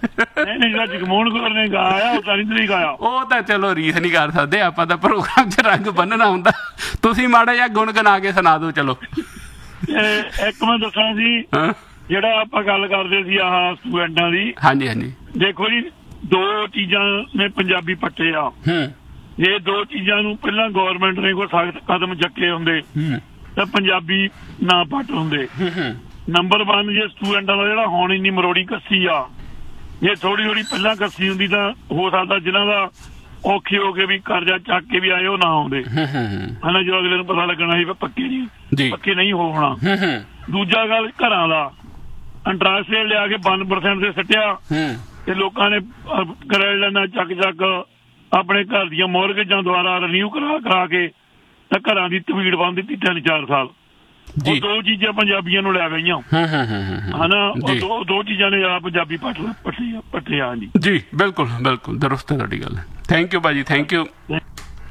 ਉਹ ਤਾਂ ਚਲੋ ਰੀਸ ਨਹੀਂ ਕਰ ਸਕਦੇ ਆਪਾਂ, ਤਾਂ ਪ੍ਰੋਗਰਾਮ 'ਚ ਰੰਗ ਬੰਨਣਾ ਹੁੰਦਾ। ਤੁਸੀਂ ਮਾੜਾ ਜਿਹਾ ਗੁਣਗੁਣਾ ਕੇ ਸੁਣਾ ਦਿਓ। ਚਲੋ ਇੱਕ ਮੈਂ ਦੱਸਣਾ ਸੀ, ਜਿਹੜਾ ਆਪਾਂ ਗੱਲ ਕਰਦੇ ਸੀ ਆਹ ਸਟੂਡੈਂਟਾਂ ਦੀ। ਹਾਂਜੀ, ਦੇਖੋ ਜੀ, 2 ਚੀਜ਼ਾਂ ਨੇ ਪੰਜਾਬੀ ਪੱਟੇ ਆ। ਇਹ 2 ਚੀਜ਼ਾਂ ਨੂੰ ਪਹਿਲਾਂ ਗੌਰਮੈਂਟ ਨੇ ਕੋਈ ਸਖਤ ਕਦਮ ਚੱਕੇ ਹੁੰਦੇ ਤਾਂ ਪੰਜਾਬੀ ਨਾ ਪੱਟ ਹੁੰਦੇ। ਨੰਬਰ 1, ਜੇ ਸਟੂਡੈਂਟਾਂ ਦਾ ਜਿਹੜਾ ਹੁਣ ਇੰਨੀ ਮਰੋੜੀ ਕੱਸੀ ਆ, ਜੇ ਥੋੜੀ ਪਹਿਲਾਂ ਕੱਸੀ ਹੁੰਦੀ ਤਾਂ ਹੋ ਸਕਦਾ ਜਿਹਨਾਂ ਦਾ ਔਖੇ ਹੋ ਕੇ ਵੀ ਕਰਜ਼ਾ ਚੱਕ ਕੇ ਵੀ ਆਏ ਉਹ ਨਾ ਆਉਂਦੇ, ਹਨਾ। ਜਦੋਂ ਅਗਲੇ ਨੂੰ ਪਤਾ ਲੱਗਣਾ ਸੀ ਪੱਕੇ ਨਹੀਂ ਹੋਣਾ। ਦੂਜਾ ਗੱਲ, ਘਰਾਂ ਦਾ ਇੰਟਰਸਟ ਰੇਟ ਲਿਆ ਕੇ 1% ਤੇ ਸੱਟਿਆ ਤੇ ਲੋਕਾਂ ਨੇ ਕਰੈਡਿਟ ਚੱਕ ਆਪਣੇ ਘਰ ਦੀਆਂ ਮੌਰਗੇਜਾਂ ਦੁਆਰਾ ਰਿਨਿਊ ਕਰਾ ਕੇ ਤਾਂ ਘਰਾਂ ਦੀ ਤਵੀੜ ਬੰਦ ਦਿੱਤੀ 3-4 ਸਾਲ। ਉਹ 2 ਚੀਜ਼ਾਂ ਪੰਜਾਬੀਆਂ ਨੂੰ ਲੈ ਗਈਆਂ, ਹਨਾ। ਉਹ 2 ਚੀਜ਼ਾਂ ਨੇ ਜ਼ਿਆਦਾ ਪੰਜਾਬੀ ਪੱਟੇ ਆ। ਜੀ ਬਿਲਕੁਲ ਦਰੁਸਤ ਹੈ ਤੁਹਾਡੀ ਗੱਲ। ਥੈਂਕ ਯੂ ਭਾਜੀ, ਥੈਂਕ ਯੂ।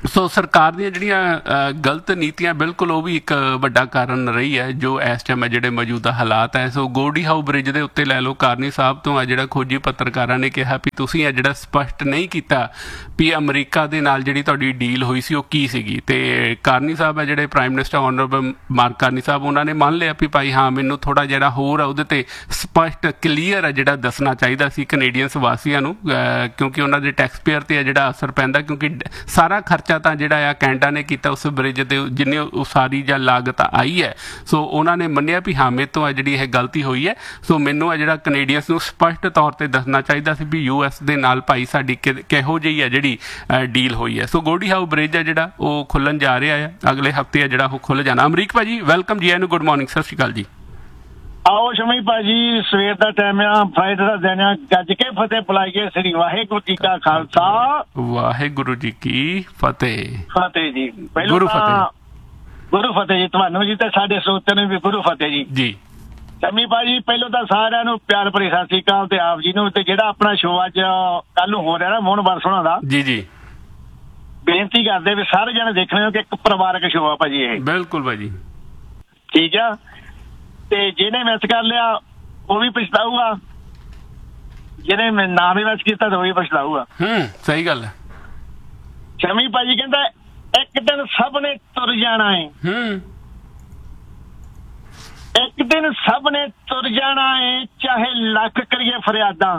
ਸੋ ਸਰਕਾਰ ਦੀਆਂ ਜਿਹੜੀਆਂ ਗਲਤ ਨੀਤੀਆਂ ਬਿਲਕੁਲ ਉਹ ਵੀ ਇੱਕ ਵੱਡਾ ਕਾਰਨ ਰਹੀ ਹੈ ਜੋ ਇਸ ਟਾਈਮ ਹੈ ਜਿਹੜੇ ਮੌਜੂਦਾ ਹਾਲਾਤ ਹੈ। ਸੋ ਗੋਲਡੀ ਹਾਊਸ ਬ੍ਰਿਜ ਦੇ ਉੱਤੇ ਲੈ ਲਓ, ਕਾਰਨੀ ਸਾਹਿਬ ਤੋਂ ਆ ਜਿਹੜਾ ਖੋਜੀ ਪੱਤਰਕਾਰਾਂ ਨੇ ਕਿਹਾ ਵੀ ਤੁਸੀਂ ਇਹ ਜਿਹੜਾ ਸਪਸ਼ਟ ਨਹੀਂ ਕੀਤਾ ਵੀ ਅਮਰੀਕਾ ਦੇ ਨਾਲ ਜਿਹੜੀ ਤੁਹਾਡੀ ਡੀਲ ਹੋਈ ਸੀ ਉਹ ਕੀ ਸੀਗੀ। ਤੇ ਕਾਰਨੀ ਸਾਹਿਬ ਹੈ ਜਿਹੜੇ prime minister honourable mark Carney ਸਾਹਿਬ, ਉਹਨਾਂ ਨੇ ਮੰਨ ਲਿਆ ਵੀ ਭਾਈ ਹਾਂ ਮੈਨੂੰ ਥੋੜ੍ਹਾ ਜਿਹੜਾ ਹੋਰ ਆ ਉਹਦੇ ਤੇ ਸਪਸ਼ਟ ਕਲੀਅਰ ਹੈ ਜਿਹੜਾ ਦੱਸਣਾ ਚਾਹੀਦਾ ਸੀ ਕੈਨੇਡੀਅਨਸ ਵਾਸੀਆਂ ਨੂੰ, ਕਿਉਂਕਿ ਉਹਨਾਂ ਦੇ ਟੈਕਸ ਪੇਅਰ ਤੇ ਜਿਹੜਾ ਅਸਰ ਪੈਂਦਾ, ਕਿਉਂਕਿ ਸਾਰਾ ਖਰਚਾ ਤਾਂ ਜਿਹੜਾ ਆ ਕੈਨੇਡਾ ਨੇ ਕੀਤਾ ਉਸ ਬ੍ਰਿਜ ਤੇ ਜਿੰਨੀ ਉਸਾਰੀ ਜਾਂ ਲਾਗਤ ਆਈ ਹੈ। ਸੋ ਉਹਨਾਂ ਨੇ ਮੰਨਿਆ ਵੀ ਹਾਂ ਮੇਰੇ ਤੋਂ ਜਿਹੜੀ ਇਹ ਗਲਤੀ ਹੋਈ ਹੈ। ਸੋ ਮੈਨੂੰ ਆ ਜਿਹੜਾ ਕੈਨੇਡੀਅਨਸ ਨੂੰ ਸਪਸ਼ਟ ਤੌਰ ਤੇ ਦੱਸਣਾ ਚਾਹੀਦਾ ਸੀ ਵੀ ਯੂਐਸ ਦੇ ਨਾਲ ਭਾਈ ਸਾਡੀ ਕਿਹੋ ਜਿਹੀ ਹੈ ਜਿਹੜੀ ਡੀਲ ਹੋਈ ਹੈ। ਸੋ ਗੋਲਡੀ ਹਾਊਸ ਬ੍ਰਿਜ ਹੈ ਜਿਹੜਾ ਉਹ ਖੁੱਲਣ ਜਾ ਰਿਹਾ ਹੈ, ਅਗਲੇ ਹਫਤੇ ਹੈ ਜਿਹੜਾ ਉਹ ਖੁੱਲ ਜਾਣਾ। ਅਮਰੀਕ ਭਾਜੀ ਵੈਲਕਮ ਜੀ, ਇਹਨੂੰ ਗੁੱਡ ਮਾਰਨਿੰਗ, ਸਤਿ ਸ਼੍ਰੀ ਅਕਾਲ ਜੀ। ਆਓ ਸ਼ਮੀ ਭਾਜੀ, ਸਵੇਰ ਦਾ ਟਾਈਮ ਆ, ਫਾਈਟ ਦਾ ਦਿਨ ਆ, ਗੱਜ ਕੇ ਫਤਿਹ ਬੁਲਾਈਏ। ਸ੍ਰੀ ਵਾਹਿਗੁਰੂ ਜੀ ਕਾ ਖਾਲਸਾ, ਵਾਹਿਗੁਰੂ ਜੀ ਕੀ ਫਤਿਹ। ਫਤਿਹ ਜੀ। ਗੁਰੂ ਫਤਿਹ, ਗੁਰੂ ਫਤਿਹ ਜੀ ਤੁਹਾਨੂੰ ਜੀ ਤੇ ਸਾਡੇ ਸਰੋਤਿਆਂ ਨੂੰ ਵੀ ਗੁਰੂ ਫਤਿਹ ਜੀ। ਜੀ ਸ਼ਮੀ ਭਾਜੀ, ਪਹਿਲਾਂ ਤਾਂ ਸਾਰਿਆਂ ਨੂੰ ਪਿਆਰ ਭਰੀ ਸਤਿ ਸ਼੍ਰੀ ਅਕਾਲ ਤੇ ਆਪ ਜੀ ਨੂੰ। ਤੇ ਜਿਹੜਾ ਆਪਣਾ ਸ਼ੋਅ ਅੱਜ ਕੱਲ ਨੂੰ ਹੋ ਰਿਹਾ ਨਾ ਮੋਹਨ ਬਰਸੋਣਾ ਦਾ, ਜੀ ਜੀ ਬੇਨਤੀ ਕਰਦੇ ਵੀ ਸਾਰੇ ਜਣੇ ਦੇਖਣੇ ਹੋ ਕਿ ਇੱਕ ਪਰਿਵਾਰਕ ਸ਼ੋਅ ਆ ਭਾਜੀ ਇਹ। ਬਿਲਕੁਲ ਭਾਜੀ, ਠੀਕ ਆ। ਤੇ ਜਿਹਨੇ ਮਿਸ ਕਰ ਲਿਆ ਉਹ ਵੀ ਪਛਤਾਊਗਾ, ਜਿਹਨੇ ਨਾ ਵੀ ਮਿਸ ਕੀਤਾ ਤਾਂ ਉਹ ਵੀ ਪਛਤਾਊਗਾ। ਸਹੀ ਗੱਲ ਹੈ। ਸ਼ਮੀ ਭਾਜੀ ਕਹਿੰਦਾ ਇੱਕ ਦਿਨ ਸਭ ਨੇ ਤੁਰ ਜਾਣਾ ਹੈ, ਇੱਕ ਦਿਨ ਸਭ ਨੇ ਤੁਰ ਜਾਣਾ ਹੈ, ਚਾਹੇ ਲੱਖ ਕਰੀਏ ਫਰਿਆਦਾਂ।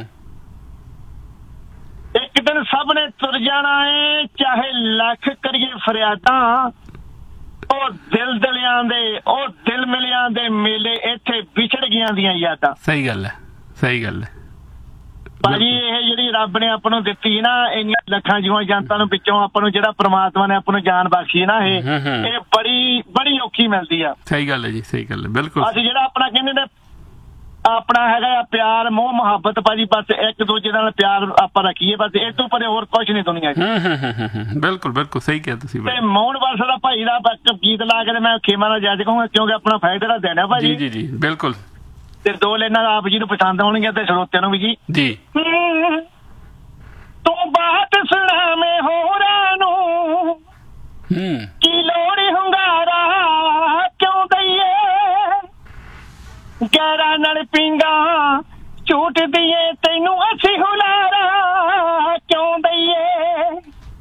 ਇੱਕ ਦਿਨ ਸਭ ਨੇ ਤੁਰ ਜਾਣਾ ਹੈ, ਚਾਹੇ ਲੱਖ ਕਰੀਏ ਫਰਿਆਦਾਂ। ਉਹ ਦਿਲ ਦਲਿਆਂ ਦੇ, ਉਹ ਦਿਲ ਮਿਲਿਆਂ ਦੇ ਮੇਲੇ, ਇੱਥੇ ਵਿਛੜ ਗਈਆਂ ਦੀਆਂ ਯਾਦਾਂ। ਸਹੀ ਗੱਲ ਹੈ, ਸਹੀ ਗੱਲ ਹੈ ਭਾਜੀ। ਇਹ ਜਿਹੜੀ ਰੱਬ ਨੇ ਆਪਾਂ ਨੂੰ ਦਿੱਤੀ ਨਾ, ਇੰਨੀਆਂ ਲੱਖਾਂ ਜੀਵਾਂ ਜਨਤਾ ਨੂੰ ਵਿੱਚੋਂ ਆਪਾਂ ਨੂੰ ਜਿਹੜਾ ਪ੍ਰਮਾਤਮਾ ਨੇ ਆਪਾਂ ਨੂੰ ਜਾਨ ਬਖਸ਼ੀ ਨਾ, ਇਹ ਬੜੀ ਔਖੀ ਮਿਲਦੀ ਆ। ਸਹੀ ਗੱਲ ਹੈ ਜੀ, ਸਹੀ ਗੱਲ ਹੈ, ਬਿਲਕੁਲ। ਅਸੀਂ ਜਿਹੜਾ ਆਪਣਾ ਕਹਿੰਦੇ ਨੇ ਆਪਣਾ ਹੈਗਾ ਆ ਪਿਆਰ ਮੋਹ ਮੁਹੱਬਤ ਭਾਜੀ, ਬਸ ਇੱਕ ਦੂਜੇ ਨਾਲ ਪਿਆਰ ਆਪਾਂ ਰੱਖੀਏ, ਬਸ ਇਹ ਤੋਂ ਪਰੇ ਹੋਰ ਕੁਝ ਨਹੀਂ ਦੁਨੀਆ 'ਚ। ਬਿਲਕੁਲ ਬਿਲਕੁਲ ਸਹੀ ਕਿਹਾ ਤੁਸੀਂ। ਤੇ ਮੋਹਨ ਬਰਸ ਦਾ ਭਾਈ ਦਾ ਗੀਤ ਲਾ ਕੇ ਮੈਂ ਖੇਮਾ ਦਾ ਜੱਜ ਕਹੂੰਗਾ, ਕਿਉਂਕਿ ਆਪਣਾ ਫਾਇਦੇ ਦਾ ਦਿਨ ਹੈ ਭਾਜੀ। ਜੀ ਜੀ ਬਿਲਕੁਲ। ਤੇ ਦੋ ਲੈਣਾ ਆਪ ਜੀ ਨੂੰ ਪਸੰਦ ਆਉਣਗੀਆਂ ਤੇ ਸਰੋਤਿਆਂ ਨੂੰ ਵੀ ਜੀ। ਜੀ ਤੂੰ ਬਾਤ ਸੁਣਾਵੇਂ ਹੋਰਾਂ ਨੂੰ, ਕੀ ਲੋੜ ਹੁੰਗਾਰਾ ਕਿਉਂ ਦਈਏ, ਗੈਰਾਂ ਨਾਲ ਪਿੰਗਾ ਝੂਟ ਦਈਏ, ਤੈਨੂੰ ਅਸੀਂ ਹੁਲਾਰਾ ਕਿਉਂ ਦਈਏ।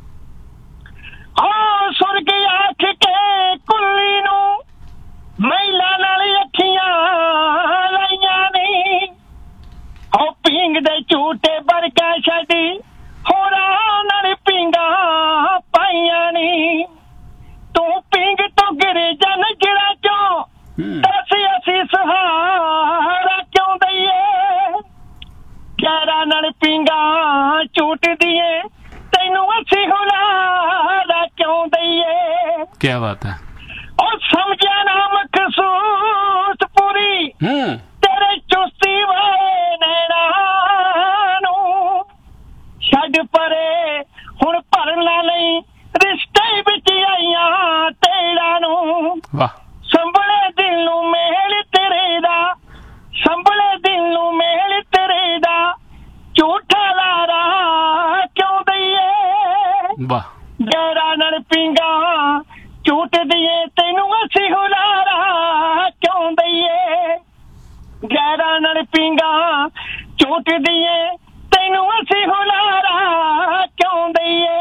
ਹੋ ਸੁਰਗ ਆਖ ਕੇ ਕੁੱਲੀ ਨੂੰ ਮਹਿਲਾ ਨਾਲ ਅੱਖੀਆਂ ਲਾਈਆਂ ਨੀ, ਹੋ ਪਿੰਗ ਦੇ ਝੂਟੇ ਬਰਕਾ ਛੱਡੀ ਹੋਰਾਂ ਨਾਲ ਪਿੰਗਾ ਪਾਈਆਂ ਨੀ। ਤੂੰ ਪਿੰਗ ਤੋਂ ਗਿਰੇ ਜਨ ਗਿਰਾ ਚੋਂ ਦੱਸ ਅਸੀਂ ਸਹਾਰਾ ਕਿਉਂ ਦਈਏ, ਗੈਰਾਂ ਨਾਲ ਪਿੰਗਾ ਝੂਟ ਦੀਏ, ਤੈਨੂੰ ਅਸੀਂ ਹੁਲਾਰਾ ਕਿਉਂ ਦਈਏ। ਕੀ ਬਾਤ ਹੈ। ਉਹ ਸਮਝਿਆ ਨਾ ਮਖਸੂਸ ਪੂਰੀ ਤੇਰੇ ਚੁਸਤੀ ਵਾਲੇ ਨੈਣਾ ਨੂੰ, ਛੱਡ ਪਰੇ ਹੁਣ ਭਰਨਾ ਲਈ ਰਿਸ਼ਤੇ ਵਿੱਚ ਆਈਆਂ ਤੇਰਾ ਨੂੰ। ਵਾਹ। ਸੰਭਲੇ ਦਿਲ ਨੂੰ ਮੇਲ ਤੇਰੇ ਦਾ, ਸੰਭਲੇ ਦਿਲ ਨੂੰ ਮੇਲ ਤੇਰੇ ਦਾ, ਝੂਠਾ ਲਾਰਾ ਕਿਉਂ ਦਈਏ। ਵਾਹ। ਗੈਰਾਂ ਨਾਲ ਪਿੰਗਾ ਝੂਟ ਦਈਏ, ਤੈਨੂੰ ਅਸੀਂ ਹੁਲਾਰਾ ਕਿਉਂ ਦਈਏ। ਗੈਰਾਂ ਨਾਲ ਪਿੰਗਾ ਝੂਟ ਦਈਏ, ਤੈਨੂੰ ਅਸੀਂ ਹੁਲਾਰਾ ਕਿਉਂ ਦਈਏ।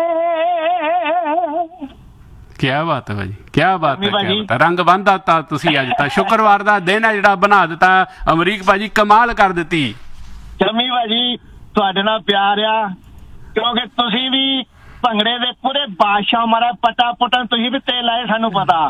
ਕੀ ਬਾਤ ਹੈ ਭਾਜੀ, ਕੀ ਬਾਤ ਹੈ। ਰੰਗ ਬੰਨ੍ਹਦਾ ਤਾਂ ਤੁਸੀਂ ਅੱਜ ਤਾਂ ਸ਼ੁੱਕਰਵਾਰ ਦਾ ਦਿਨ ਹੈ ਜਿਹੜਾ ਬਣਾ ਦਿੱਤਾ ਅਮਰੀਕ ਭਾਜੀ, ਕਮਾਲ ਕਰ ਦਿੱਤੀ। ਸ਼ਮੀ ਭਾਜੀ ਤੁਹਾਡੇ ਨਾਲ ਪਿਆਰ ਆ, ਕਿਉਂਕਿ ਤੁਸੀਂ ਵੀ ਭੰਗੜੇ ਦੇ ਪੂਰੇ ਬਾਦਸ਼ਾਹ ਮਾਰਾ ਪਟਾ ਪੁਟਨ ਤੁਸੀਂ ਵੀ ਤੇਲ ਲਾਏ, ਸਾਨੂੰ ਪਤਾ।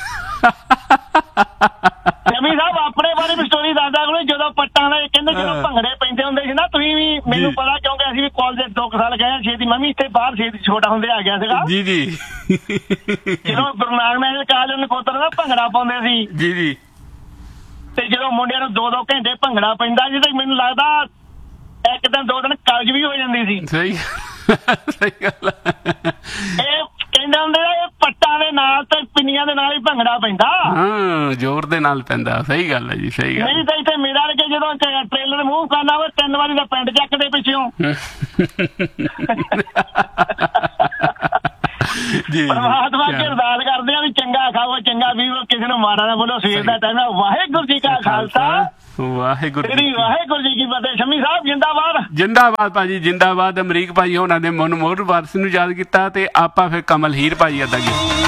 ਸ਼ਮੀ ਸਾਹਿਬ ਆਪਣੇ ਬਾਰੇ ਵੀ ਸਟੋਰੀ ਦੱਸਦਾ ਕੋਲ, ਜਦੋਂ ਪੱਟਾਂ ਦਾ ਕਹਿੰਦੇ ਜਦੋਂ ਭੰਗੜੇ ਪੈਂਦੇ ਹੁੰਦੇ ਸੀ ਨਾ, ਤੁਸੀਂ ਵੀ ਮੈਨੂੰ ਪਤਾ, ਕਿਉਂਕਿ ਅਸੀਂ ਵੀ ਕਾਲਜ 2 ਸਾਲ ਗਏ ਛੇਤੀ, ਮੈਂ ਵੀ ਇੱਥੇ ਬਾਹਰ ਛੇਤੀ ਛੋਟਾ ਹੁੰਦੇ ਆ ਗਿਆ ਸੀਗਾ। ਜੀ ਜੀ। ਜਦੋਂ ਗੁਰੂ ਨਾਨਕ ਦੇਵ ਕਾਲਜ ਨਕੋਦਰ ਦਾ ਭੰਗੜਾ ਪਾਉਂਦੇ ਸੀ। ਜੀ ਜੀ। ਤੇ ਜਦੋਂ ਮੁੰਡਿਆਂ ਨੂੰ 2-2 ਘੰਟੇ ਭੰਗੜਾ ਪੈਂਦਾ ਸੀ, ਤੇ ਮੈਨੂੰ ਲੱਗਦਾ ਇੱਕ ਦਿਨ 2 ਦਿਨ ਕਾਲਜ ਵੀ ਹੋ ਜਾਂਦੀ ਸੀ। ਸਹੀ ਸਹੀ ਗੱਲ। ਇਹ ਕਹਿੰਦੇ ਹੁੰਦੇ ਇਹ ਪੱਟਾਂ ਦੇ ਨਾਲ ਤੇ ਪਿੰਨੀਆਂ ਦੇ ਨਾਲ ਹੀ ਭੰਗੜਾ ਪੈਂਦਾ। ਜ਼ੋਰ ਦੇ ਨਾਲ ਪੈਂਦਾ। ਸਹੀ ਗੱਲ ਹੈ ਜੀ, ਸਹੀ ਗੱਲ। ਨਹੀਂ ਤਾਂ ਇੱਥੇ ਮੇਰਾ ਕੇ ਜਦੋਂ ਟ੍ਰੇਲਰ ਮੂੰਹ ਕਰਨਾ ਵਾ 3 ਵਾਰੀ ਦਾ ਪਿੰਡ ਚੱਕਦੇ ਪਿੱਛੋਂ। ਪਰਮਾਤਮਾ ਅੱਗੇ ਅਰਦਾਸ ਕਰਦੇ ਆ ਵੀ ਚੰਗਾ ਖਾਓ, ਚੰਗਾ ਪੀਓ, ਕਿਸੇ ਨੂੰ ਮਾੜਾ ਨਾ ਬੋਲੋ। ਸਵੇਰ ਦਾ ਟਾਈਮ ਹੈ। ਵਾਹਿਗੁਰੂ ਜੀ ਕਾ ਖਾਲਸਾ, ਵਾਹਿਗੁਰੂ ਜੀ ਕੀ ਫਤਿਹ। ਸ਼ਮੀ ਸਾਹਿਬ ਜਿੰਦਾਬਾਦ। ਜਿੰਦਾਬਾਦ ਭਾਜੀ, ਜਿੰਦਾਬਾਦ। ਅਮਰੀਕ ਭਾਈ ਹੋਣਾ ਨੇ ਮਨਮੋਹਨ ਵਾਰਸ ਨੂੰ ਯਾਦ ਕੀਤਾ ਤੇ ਆਪਾਂ ਫਿਰ ਕਮਲ ਹੀਰ ਭਾਈ ਅਦਾ